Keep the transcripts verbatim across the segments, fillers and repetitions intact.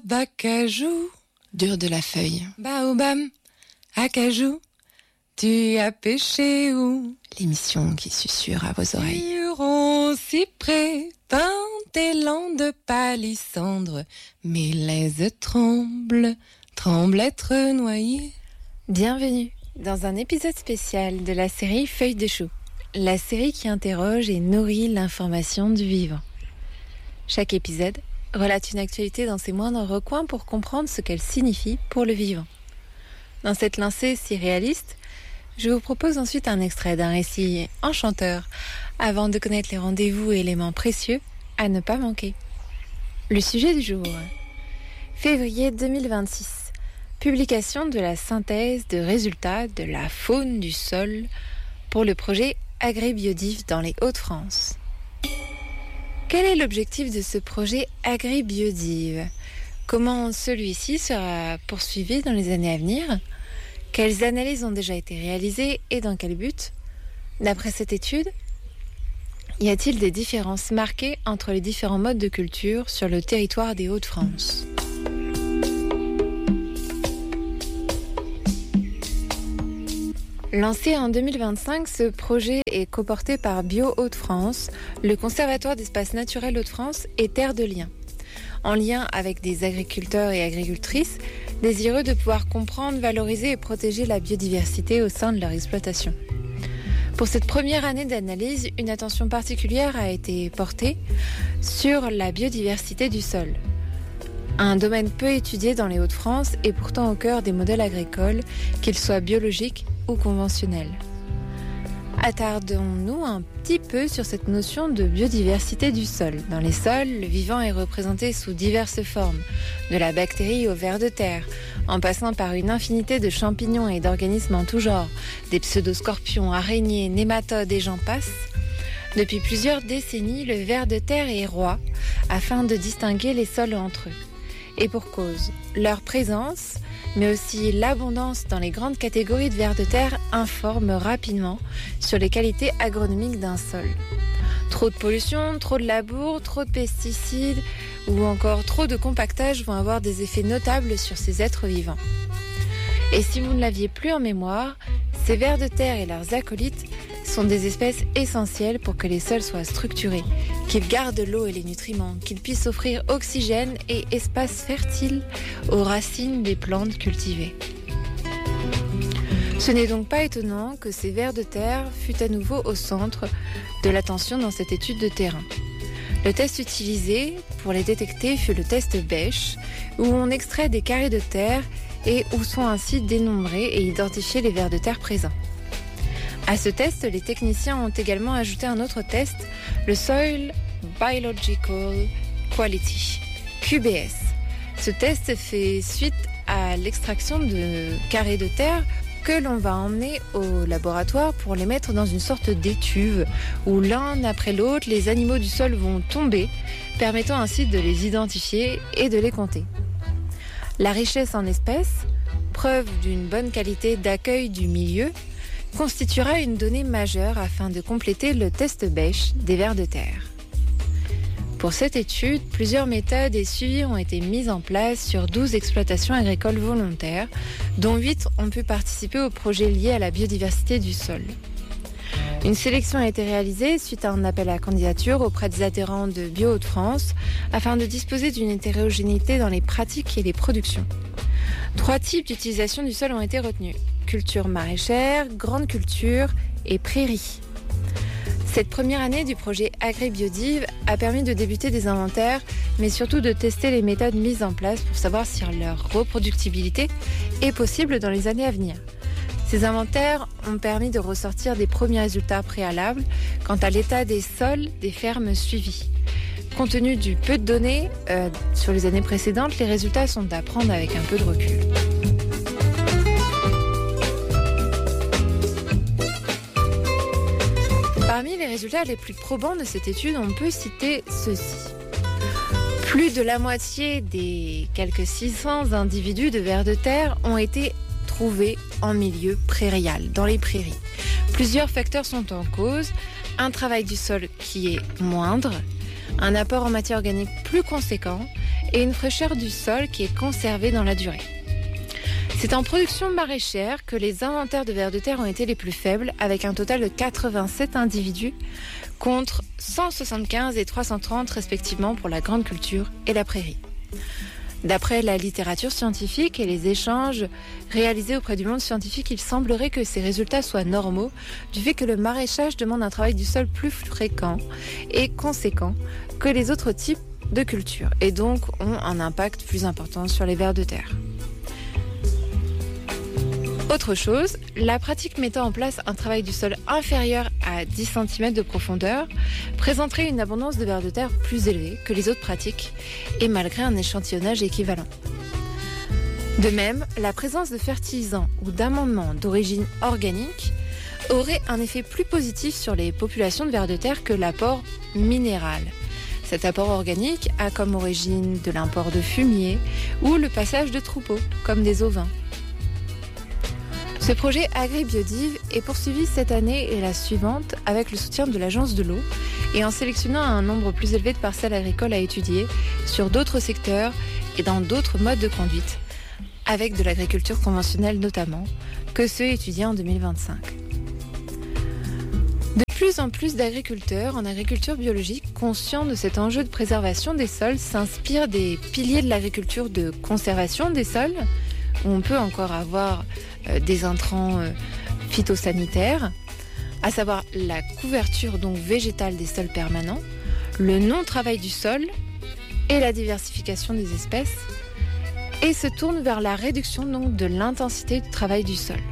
acajou, dur de la feuille. Baobab, acajou, tu as pêché où? L'émission qui susurre à vos oreilles. Huron, cyprès, pin, élan de palissandre, mélèze tremble, tremble être noyé. Bienvenue dans un épisode spécial de la série Feuilles de chou, la série qui interroge et nourrit l'information du vivant. Chaque épisode relate une actualité dans ses moindres recoins pour comprendre ce qu'elle signifie pour le vivant. Dans cette lancée si réaliste, je vous propose ensuite un extrait d'un récit enchanteur avant de connaître les rendez-vous et éléments précieux à ne pas manquer. Le sujet du jour, février deux mille vingt-six, publication de la synthèse de résultats de la faune du sol pour le projet AgriBiodiv dans les Hauts-de-France. Quel est l'objectif de ce projet AgriBiodiv? Comment celui-ci sera poursuivi dans les années à venir? Quelles analyses ont déjà été réalisées et dans quel but? D'après cette étude, y a-t-il des différences marquées entre les différents modes de culture sur le territoire des Hauts-de-France? Lancé en deux mille vingt-cinq, ce projet est coporté par Bio Hauts-de-France, le Conservatoire d'espaces naturels Hauts-de-France et Terre de Liens, en lien avec des agriculteurs et agricultrices désireux de pouvoir comprendre, valoriser et protéger la biodiversité au sein de leur exploitation. Pour cette première année d'analyse, une attention particulière a été portée sur la biodiversité du sol. Un domaine peu étudié dans les Hauts-de-France et pourtant au cœur des modèles agricoles, qu'ils soient biologiques ou conventionnels. Attardons-nous un petit peu sur cette notion de biodiversité du sol. Dans les sols, le vivant est représenté sous diverses formes, de la bactérie au ver de terre, en passant par une infinité de champignons et d'organismes en tout genre, des pseudoscorpions, araignées, nématodes et j'en passe. Depuis plusieurs décennies, le ver de terre est roi, afin de distinguer les sols entre eux. Et pour cause, leur présence, mais aussi l'abondance dans les grandes catégories de vers de terre informe rapidement sur les qualités agronomiques d'un sol. Trop de pollution, trop de labour, trop de pesticides ou encore trop de compactage vont avoir des effets notables sur ces êtres vivants. Et si vous ne l'aviez plus en mémoire, ces vers de terre et leurs acolytes sont des espèces essentielles pour que les sols soient structurés, qu'ils gardent l'eau et les nutriments, qu'ils puissent offrir oxygène et espace fertile aux racines des plantes cultivées. Ce n'est donc pas étonnant que ces vers de terre fût à nouveau au centre de l'attention dans cette étude de terrain. Le test utilisé pour les détecter fut le test Bêche, où on extrait des carrés de terre et où sont ainsi dénombrés et identifiés les vers de terre présents. À ce test, les techniciens ont également ajouté un autre test, le Soil Biological Quality, Q B S. Ce test fait suite à l'extraction de carrés de terre que l'on va emmener au laboratoire pour les mettre dans une sorte d'étuve où l'un après l'autre, les animaux du sol vont tomber, permettant ainsi de les identifier et de les compter. La richesse en espèces, preuve d'une bonne qualité d'accueil du milieu, constituera une donnée majeure afin de compléter le test Bêche des vers de terre. Pour cette étude, plusieurs méthodes et suivis ont été mises en place sur douze exploitations agricoles volontaires, dont huit ont pu participer au projet lié à la biodiversité du sol. Une sélection a été réalisée suite à un appel à candidature auprès des adhérents de Bio Hauts-de-France afin de disposer d'une hétérogénéité dans les pratiques et les productions. Trois types d'utilisation du sol ont été retenus: culture maraîchère, grande culture et prairie. Cette première année du projet AgriBiodiv a permis de débuter des inventaires, mais surtout de tester les méthodes mises en place pour savoir si leur reproductibilité est possible dans les années à venir. Ces inventaires ont permis de ressortir des premiers résultats préalables quant à l'état des sols des fermes suivies. Compte tenu du peu de données euh, sur les années précédentes, les résultats sont à prendre avec un peu de recul. Parmi les résultats les plus probants de cette étude, on peut citer ceci. Plus de la moitié des quelques six cents individus de vers de terre ont été trouvés en milieu prairial, dans les prairies. Plusieurs facteurs sont en cause. Un travail du sol qui est moindre, un apport en matière organique plus conséquent et une fraîcheur du sol qui est conservée dans la durée. C'est en production maraîchère que les inventaires de vers de terre ont été les plus faibles, avec un total de quatre-vingt-sept individus contre cent soixante-quinze et trois cent trente respectivement pour la grande culture et la prairie. D'après la littérature scientifique et les échanges réalisés auprès du monde scientifique, il semblerait que ces résultats soient normaux du fait que le maraîchage demande un travail du sol plus fréquent et conséquent que les autres types de cultures et donc ont un impact plus important sur les vers de terre. Autre chose, la pratique mettant en place un travail du sol inférieur à dix centimètres de profondeur présenterait une abondance de vers de terre plus élevée que les autres pratiques et malgré un échantillonnage équivalent. De même, la présence de fertilisants ou d'amendements d'origine organique aurait un effet plus positif sur les populations de vers de terre que l'apport minéral. Cet apport organique a comme origine de l'import de fumier ou le passage de troupeaux, comme des ovins. Ce projet AgriBiodive est poursuivi cette année et la suivante avec le soutien de l'Agence de l'eau et en sélectionnant un nombre plus élevé de parcelles agricoles à étudier sur d'autres secteurs et dans d'autres modes de conduite, avec de l'agriculture conventionnelle notamment, que ceux étudiés en deux mille vingt-cinq. De plus en plus d'agriculteurs en agriculture biologique, conscients de cet enjeu de préservation des sols, s'inspirent des piliers de l'agriculture de conservation des sols, où on peut encore avoir euh, des intrants euh, phytosanitaires, à savoir la couverture donc végétale des sols permanents, le non-travail du sol et la diversification des espèces, et se tournent vers la réduction donc de l'intensité du travail du sol.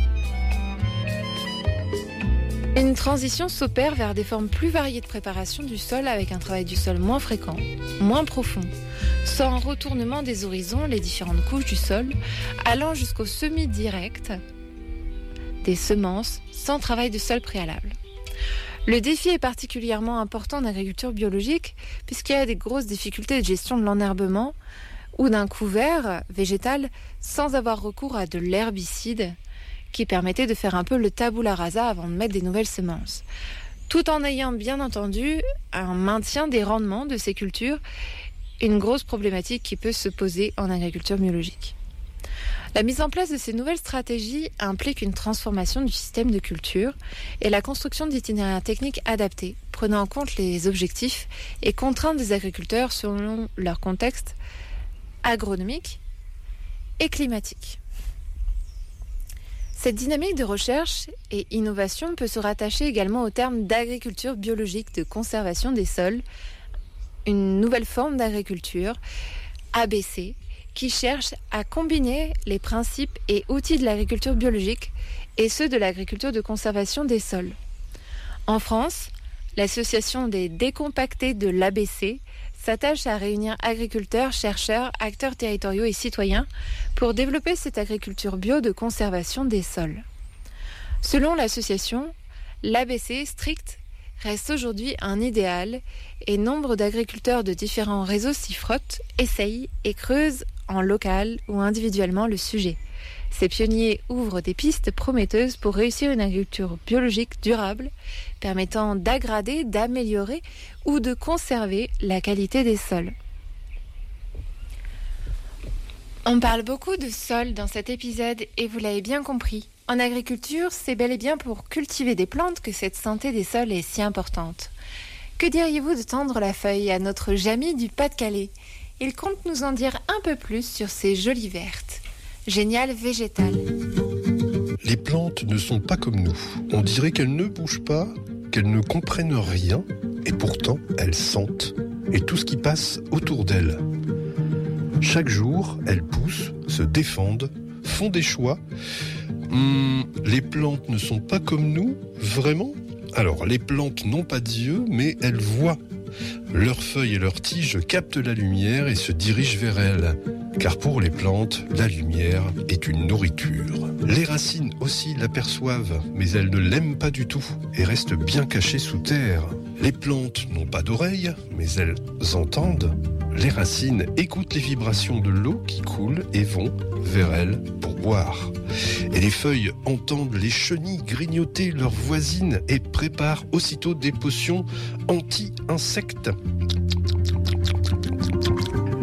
Une transition s'opère vers des formes plus variées de préparation du sol avec un travail du sol moins fréquent, moins profond, sans retournement des horizons, les différentes couches du sol, allant jusqu'au semis direct des semences sans travail de sol préalable. Le défi est particulièrement important en agriculture biologique puisqu'il y a des grosses difficultés de gestion de l'enherbement ou d'un couvert végétal sans avoir recours à de l'herbicide qui permettait de faire un peu le tabula rasa avant de mettre des nouvelles semences, tout en ayant bien entendu un maintien des rendements de ces cultures, une grosse problématique qui peut se poser en agriculture biologique. La mise en place de ces nouvelles stratégies implique une transformation du système de culture et la construction d'itinéraires techniques adaptés, prenant en compte les objectifs et contraintes des agriculteurs selon leur contexte agronomique et climatique. Cette dynamique de recherche et innovation peut se rattacher également au terme d'agriculture biologique de conservation des sols, une nouvelle forme d'agriculture, A B C, qui cherche à combiner les principes et outils de l'agriculture biologique et ceux de l'agriculture de conservation des sols. En France, l'association des décompactés de l'A B C s'attache à réunir agriculteurs, chercheurs, acteurs territoriaux et citoyens pour développer cette agriculture bio de conservation des sols. Selon l'association, l'A B C strict reste aujourd'hui un idéal et nombre d'agriculteurs de différents réseaux s'y frottent, essayent et creusent en local ou individuellement le sujet. Ces pionniers ouvrent des pistes prometteuses pour réussir une agriculture biologique durable, permettant d'aggrader, d'améliorer ou de conserver la qualité des sols. On parle beaucoup de sol dans cet épisode et vous l'avez bien compris. En agriculture, c'est bel et bien pour cultiver des plantes que cette santé des sols est si importante. Que diriez-vous de tendre la feuille à notre Jamy du Pas-de-Calais ? Il compte nous en dire un peu plus sur ces jolies vertes. Génial végétal. Les plantes ne sont pas comme nous. On dirait qu'elles ne bougent pas, qu'elles ne comprennent rien, et pourtant elles sentent, et tout ce qui passe autour d'elles. Chaque jour, elles poussent, se défendent, font des choix. Hum, les plantes ne sont pas comme nous, vraiment ? Alors, les plantes n'ont pas d'yeux, mais elles voient. Leurs feuilles et leurs tiges captent la lumière et se dirigent vers elle. Car pour les plantes, la lumière est une nourriture. Les racines aussi l'aperçoivent, mais elles ne l'aiment pas du tout et restent bien cachées sous terre. Les plantes n'ont pas d'oreilles, mais elles entendent. Les racines écoutent les vibrations de l'eau qui coule et vont vers elles pour boire. Et les feuilles entendent les chenilles grignoter leurs voisines et préparent aussitôt des potions anti-insectes. Les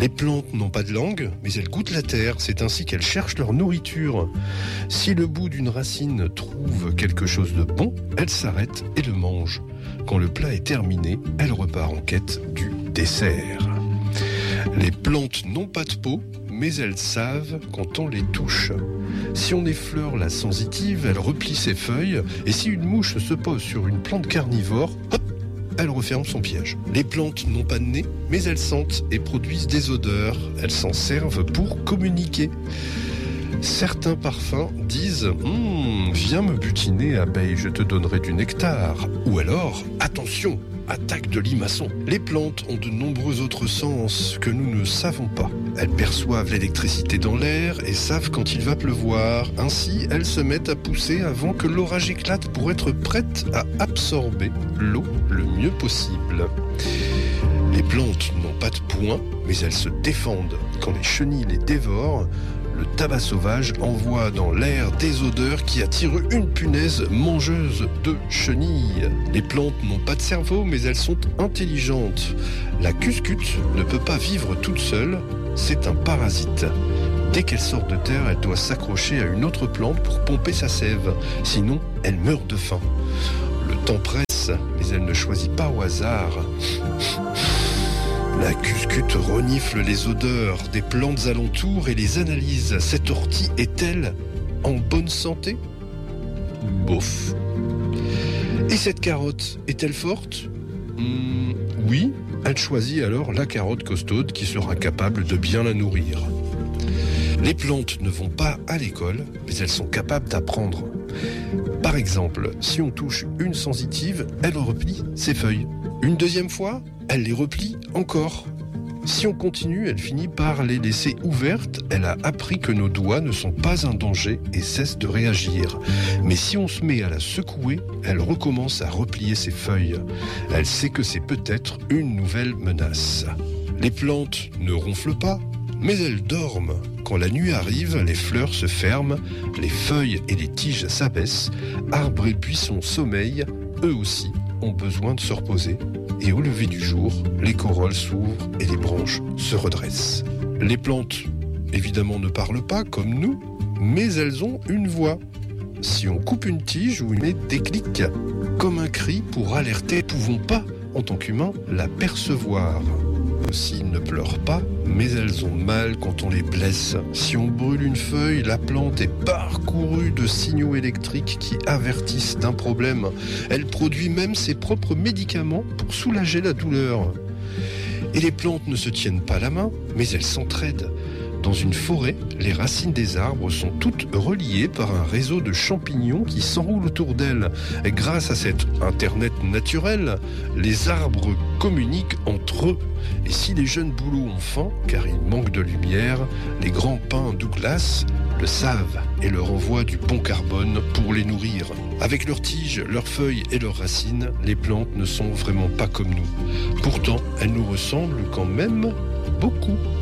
Les plantes n'ont pas de langue, mais elles goûtent la terre. C'est ainsi qu'elles cherchent leur nourriture. Si le bout d'une racine trouve quelque chose de bon, elle s'arrête et le mange. Quand le plat est terminé, elle repart en quête du dessert. Les plantes n'ont pas de peau, mais elles savent quand on les touche. Si on effleure la sensitive, elle replie ses feuilles, et si une mouche se pose sur une plante carnivore, hop, elle referme son piège. Les plantes n'ont pas de nez, mais elles sentent et produisent des odeurs. Elles s'en servent pour communiquer. Certains parfums disent hm, « Viens me butiner, abeille, je te donnerai du nectar ». Ou alors « Attention, attaque de limaçon ». Les plantes ont de nombreux autres sens que nous ne savons pas. Elles perçoivent l'électricité dans l'air et savent quand il va pleuvoir. Ainsi, elles se mettent à pousser avant que l'orage éclate pour être prêtes à absorber l'eau le mieux possible. Les plantes n'ont pas de poings, mais elles se défendent. Quand les chenilles les dévorent, le tabac sauvage envoie dans l'air des odeurs qui attirent une punaise mangeuse de chenilles. Les plantes n'ont pas de cerveau, mais elles sont intelligentes. La cuscute ne peut pas vivre toute seule, c'est un parasite. Dès qu'elle sort de terre, elle doit s'accrocher à une autre plante pour pomper sa sève. Sinon, elle meurt de faim. Le temps presse, mais elle ne choisit pas au hasard. La cuscute renifle les odeurs des plantes alentours et les analyse. Cette ortie est-elle en bonne santé ? Bof. Et cette carotte est-elle forte ? mmh, Oui, elle choisit alors la carotte costaude qui sera capable de bien la nourrir. Les plantes ne vont pas à l'école, mais elles sont capables d'apprendre. Par exemple, si on touche une sensitive, elle replie ses feuilles. Une deuxième fois, elle les replie encore. Si on continue, elle finit par les laisser ouvertes. Elle a appris que nos doigts ne sont pas un danger et cesse de réagir. Mais si on se met à la secouer, elle recommence à replier ses feuilles. Elle sait que c'est peut-être une nouvelle menace. Les plantes ne ronflent pas, mais elles dorment. Quand la nuit arrive, les fleurs se ferment, les feuilles et les tiges s'abaissent. Arbres et buissons sommeillent, eux aussi ont besoin de se reposer. Et au lever du jour, les corolles s'ouvrent et les branches se redressent. Les plantes, évidemment, ne parlent pas comme nous, mais elles ont une voix. Si on coupe une tige ou une met des clics, comme un cri pour alerter, nous ne pouvons pas, en tant qu'humains, la percevoir. Aussi, ne pleurent pas, mais elles ont mal quand on les blesse. Si on brûle une feuille, la plante est parcourue de signaux électriques qui avertissent d'un problème. Elle produit même ses propres médicaments pour soulager la douleur. Et les plantes ne se tiennent pas la main, mais elles s'entraident. Dans une forêt, les racines des arbres sont toutes reliées par un réseau de champignons qui s'enroulent autour d'elles. Et grâce à cet internet naturel, les arbres communiquent entre eux. Et si les jeunes bouleaux ont faim, car ils manquent de lumière, les grands pins Douglas le savent et leur envoient du bon carbone pour les nourrir. Avec leurs tiges, leurs feuilles et leurs racines, les plantes ne sont vraiment pas comme nous. Pourtant, elles nous ressemblent quand même beaucoup.